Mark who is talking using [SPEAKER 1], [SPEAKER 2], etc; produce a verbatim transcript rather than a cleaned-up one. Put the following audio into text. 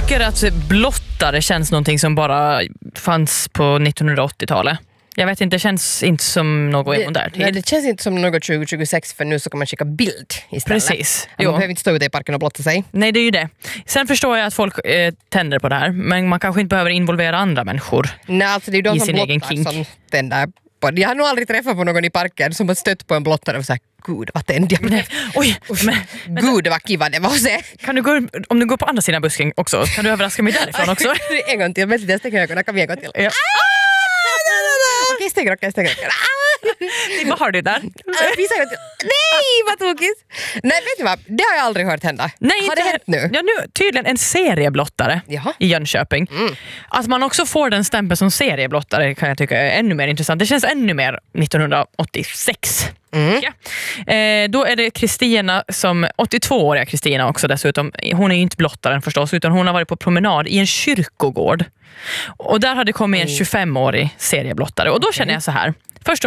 [SPEAKER 1] tycker att blottare känns någonting som bara fanns på nittonhundraåttiotalet. Jag vet inte, det känns inte som något i modern tid.
[SPEAKER 2] Nej, det känns inte som något tjugo tjugosex, för nu så kan man skicka bild istället.
[SPEAKER 1] Precis.
[SPEAKER 2] Man behöver inte stå ute i parken och blotta sig.
[SPEAKER 1] Nej, det är ju det. Sen förstår jag att folk eh, tänder på det här, men man kanske inte behöver involvera andra människor.
[SPEAKER 2] Nej, alltså det är ju de
[SPEAKER 1] i
[SPEAKER 2] som
[SPEAKER 1] sin egen
[SPEAKER 2] blottar
[SPEAKER 1] kink.
[SPEAKER 2] som tänder på. Jag har nog aldrig träffat på någon i parken som har stött på en blottare och sagt, gud vad tänd jag blev.
[SPEAKER 1] Oj, men, men,
[SPEAKER 2] Gud vad kiva det var att se.
[SPEAKER 1] kan du gå, om du går på andra sidan busken också, kan du överraska mig därifrån också?
[SPEAKER 2] En gång till, vänta jag stänger ögonen, kan vi en gång till.
[SPEAKER 1] Ja.
[SPEAKER 2] Okej, stäng ögonen, stäng ögonen.
[SPEAKER 1] Vad har du där?
[SPEAKER 2] Nej, vad tokigt. Nej, vet du vad? Det har jag aldrig hört hända.
[SPEAKER 1] Nej,
[SPEAKER 2] har det
[SPEAKER 1] inte-
[SPEAKER 2] hänt nu?
[SPEAKER 1] Ja, nu tydligen en serieblottare
[SPEAKER 2] Jaha.
[SPEAKER 1] i Jönköping.
[SPEAKER 2] Mm.
[SPEAKER 1] Att man också får den stämpeln som serieblottare kan jag tycka är ännu mer intressant. Det känns ännu mer nittonhundraåttiosex.
[SPEAKER 2] Mm.
[SPEAKER 1] Ja. Eh, då är det Kristina, som åttiotvååriga Kristina också dessutom. Hon är ju inte blottaren förstås, utan hon har varit på promenad i en kyrkogård. Och där hade kommit en tjugofemårig serieblottare. Och då känner jag så här. Först